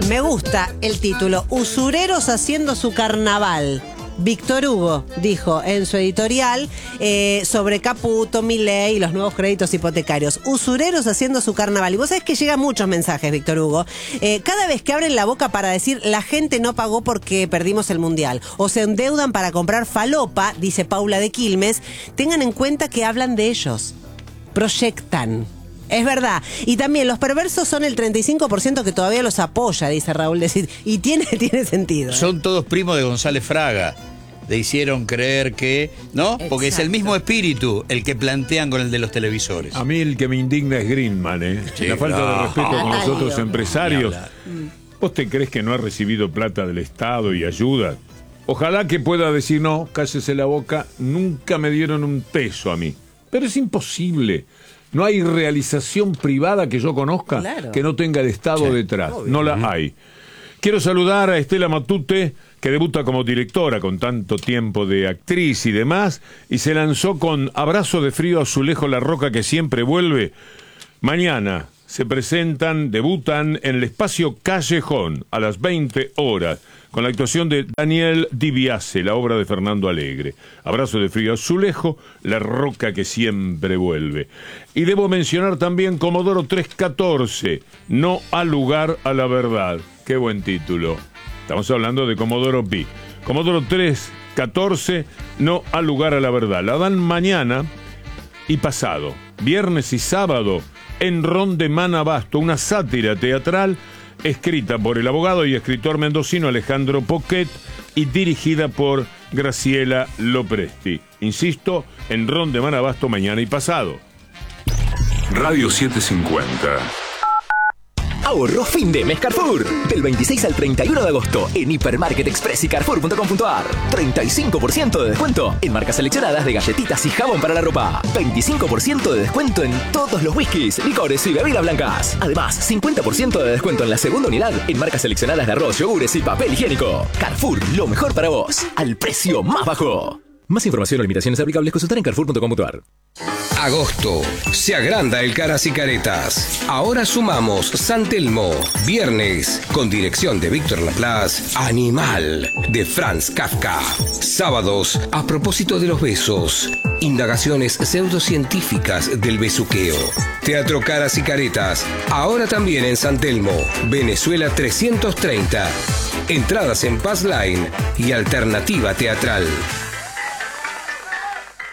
Me gusta el título, Usureros haciendo su carnaval. Víctor Hugo dijo en su editorial sobre Caputo, Milei y los nuevos créditos hipotecarios. Usureros haciendo su carnaval. Y vos sabés que llegan muchos mensajes, Víctor Hugo. Cada vez que abren la boca para decir la gente no pagó porque perdimos el mundial o se endeudan para comprar falopa, dice Paula de Quilmes, tengan en cuenta que hablan de ellos. Proyectan. Es verdad. Y también los perversos son el 35% que todavía los apoya, dice Raúl de Cid. Y tiene sentido. Son todos primos de González Fraga. Le hicieron creer que... ¿No? Exacto. Porque es el mismo espíritu el que plantean con el de los televisores. A mí el que me indigna es Greenman, ¿eh? Sí, la falta de respeto con los otros empresarios. ¿Vos te crees que no ha recibido plata del Estado y ayuda? Ojalá que pueda decir, no, cállese la boca, nunca me dieron un peso a mí. Pero es imposible. No hay realización privada que yo conozca que no tenga el Estado detrás. Obvio. No la hay. Quiero saludar a Estela Matute, que debuta como directora con tanto tiempo de actriz y demás, y se lanzó con Abrazo de Frío Azulejo La Roca que siempre vuelve. Mañana se presentan, debutan en el Espacio Callejón a las 20 horas, con la actuación de Daniel Dibiase, la obra de Fernando Alegre. Abrazo de Frío Azulejo, La Roca que siempre vuelve. Y debo mencionar también Comodoro 314, No ha lugar a la verdad. Qué buen título. Estamos hablando de Comodoro Pi. Comodoro 314, No ha lugar a la verdad. La dan mañana y pasado, viernes y sábado, en Rondemán Abasto, una sátira teatral escrita por el abogado y escritor mendocino Alejandro Poquet y dirigida por Graciela Lopresti. Insisto, en Rondemán Abasto mañana y pasado. Radio 750. Ahorro fin de mes Carrefour. Del 26 al 31 de agosto en Hipermarket Express y Carrefour.com.ar. 35% de descuento en marcas seleccionadas de galletitas y jabón para la ropa. 25% de descuento en todos los whiskies, licores y bebidas blancas. Además, 50% de descuento en la segunda unidad en marcas seleccionadas de arroz, yogures y papel higiénico. Carrefour, lo mejor para vos, al precio más bajo. Más información o limitaciones aplicables consultar en Carrefour.com.ar. Agosto. Se agranda el Caras y Caretas. Ahora sumamos San Telmo. Viernes, con dirección de Víctor Laplace, Animal, de Franz Kafka. Sábados, a propósito de los besos. Indagaciones pseudocientíficas del besuqueo. Teatro Caras y Caretas. Ahora también en San Telmo, Venezuela 330. Entradas en Paz Line y Alternativa Teatral.